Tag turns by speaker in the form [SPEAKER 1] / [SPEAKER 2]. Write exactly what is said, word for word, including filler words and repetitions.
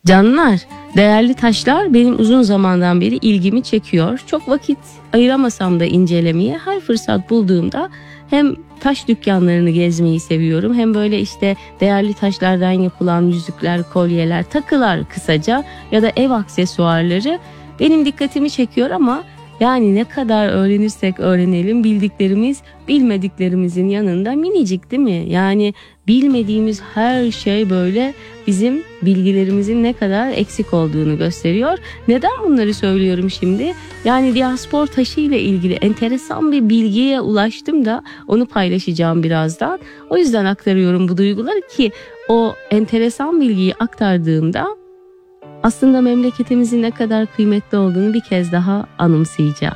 [SPEAKER 1] Canlar, değerli taşlar benim uzun zamandan beri ilgimi çekiyor. Çok vakit ayıramasam da incelemeye her fırsat bulduğumda hem taş dükkanlarını gezmeyi seviyorum, hem böyle işte değerli taşlardan yapılan yüzükler, kolyeler, takılar kısaca ya da ev aksesuarları benim dikkatimi çekiyor. Ama yani ne kadar öğrenirsek öğrenelim, bildiklerimiz bilmediklerimizin yanında minicik, değil mi? Yani bilmediğimiz her şey böyle bizim bilgilerimizin ne kadar eksik olduğunu gösteriyor. Neden bunları söylüyorum şimdi? Yani diaspor taşı ile ilgili enteresan bir bilgiye ulaştım da onu paylaşacağım birazdan. O yüzden aktarıyorum bu duyguları ki o enteresan bilgiyi aktardığımda aslında memleketimizin ne kadar kıymetli olduğunu bir kez daha anımsayacağım.